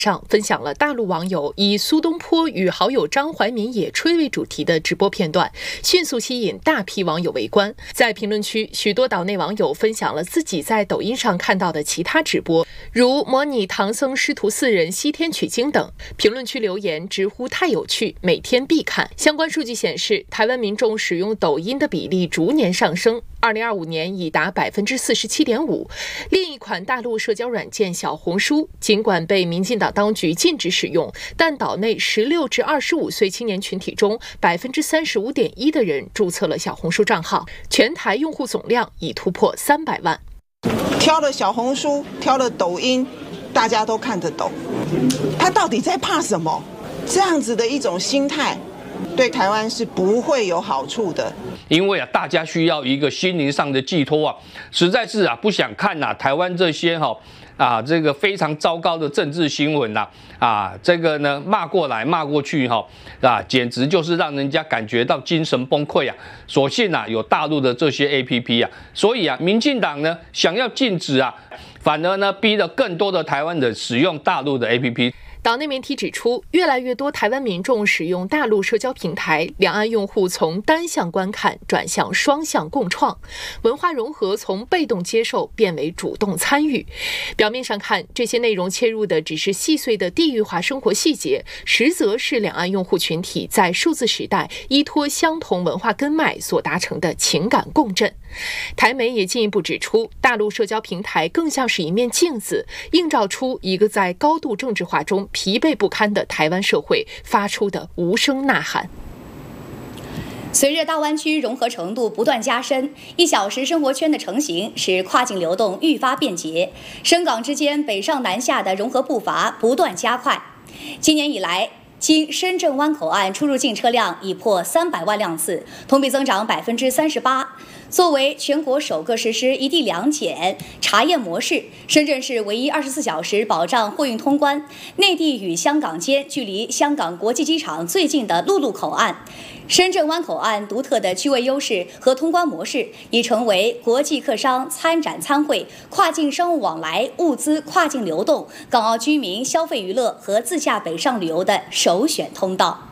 上分享了大陆网友以苏东坡与好友张怀民野炊为主题的直播片段，迅速吸引大批网友围观。在评论区，许多岛内网友分享了自己在抖音上看到的其他直播，如模拟唐僧师徒4人西天取经等。评论区留言直呼太有趣，每天必看。相关数据显示，台湾民众使用抖音的比例逐年上升，2025年已达47.5%。另一款大陆社交软件小红书，尽管被民进党当局禁止使用，但岛内16至25岁青年群体中35.1%的人注册了小红书账号，全台用户总量已突破300万。 挑了小红书，挑了抖音，大家都看得懂，他到底在怕什么？这样子的一种心态，对台湾是不会有好处的。 因为大家需要一个心灵上的寄托实在是不想看台湾这些这个非常糟糕的政治新闻这个呢骂过来骂过去简直就是让人家感觉到精神崩溃所幸有大陆的这些 APP 所以民进党呢想要禁止反而呢逼了更多的台湾人使用大陆的 APP。 岛内媒体指出，越来越多台湾民众使用大陆社交平台，两岸用户从单向观看转向双向共创，文化融合从被动接受变为主动参与。表面上看，这些内容切入的只是细碎的地域化生活细节，实则是两岸用户群体在数字时代依托相同文化根脉所达成的情感共振。台媒也进一步指出，大陆社交平台更像是一面镜子，映照出一个在高度政治化中疲惫不堪的台湾社会发出的无声呐喊。 随着大湾区融合程度不断加深，1小时生活圈的成型使跨境流动愈发便捷，深港之间北上南下的融合步伐不断加快。今年以来，经深圳湾口岸出入境车辆已破300万辆次，同比增长38%。作为全国首个实施一地两检查验模式，深圳是唯一24小时保障货运通关、内地与香港间距离香港国际机场最近的陆路口岸。深圳湾口岸独特的区位优势和通关模式，已成为国际客商参展参会、跨境商务往来、物资跨境流动、港澳居民消费娱乐和自驾北上旅游的首选通道。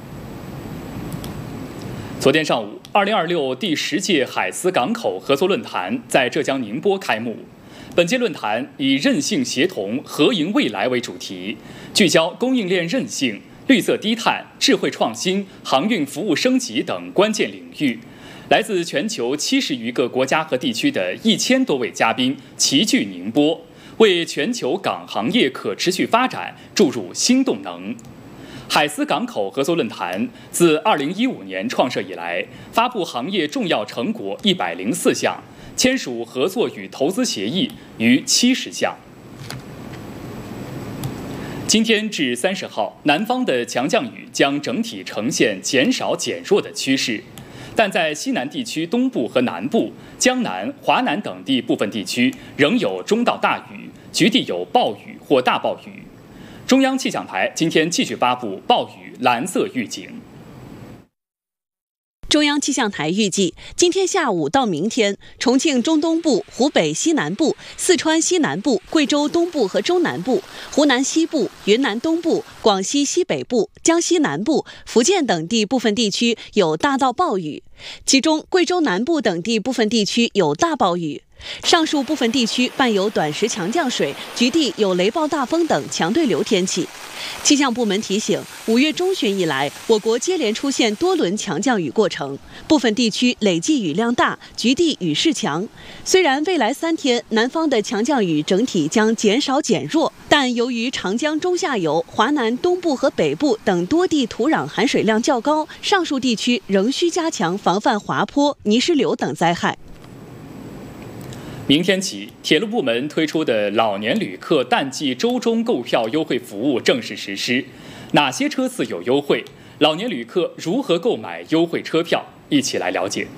昨天上午，2026第10届海思港口合作论坛在浙江宁波开幕。本届论坛以韧性协同、合赢未来为主题，聚焦供应链韧性、绿色低碳、智慧创新、航运服务升级等关键领域。来自全球70余个国家和地区的1000多位嘉宾齐聚宁波，为全球港行业可持续发展注入新动能。海思港口合作论坛自2015年创设以来，发布行业重要成果104项，签署合作与投资协议逾70项。今天至30号，南方的强降雨将整体呈现减少减弱的趋势，但在西南地区东部和南部、江南、华南等地部分地区仍有中到大雨，局地有暴雨或大暴雨。中央气象台今天继续发布暴雨蓝色预警。 中央气象台预计，今天下午到明天，重庆中东部、湖北西南部、四川西南部、贵州东部和中南部、湖南西部、云南东部、广西西北部、江西南部、福建等地部分地区有大到暴雨，其中贵州南部等地部分地区有大暴雨。上述部分地区伴有短时强降水，局地有雷暴大风等强对流天气。气象部门提醒，5月中旬以来，我国接连出现多轮强降雨过程，部分地区累计雨量大，局地雨势强。虽然未来3天南方的强降雨整体将减少减弱，但由于长江中下游、华南东部和北部等多地土壤含水量较高，上述地区仍需加强防范滑坡、泥石流等灾害。 明天起，铁路部门推出的老年旅客淡季周中购票优惠服务正式实施。哪些车次有优惠？老年旅客如何购买优惠车票？一起来了解。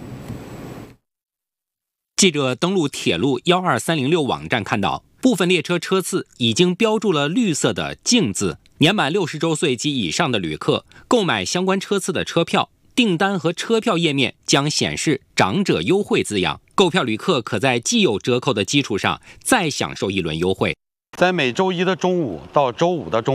记者登录铁路12306网站看到，部分列车车次已经标注了绿色的净字。年满60周岁及以上的旅客购买相关车次的车票，订单和车票页面将显示长者优惠字样。购票旅客可在既有折扣的基础上再享受一轮优惠。 在每周一的中午到周五的中午。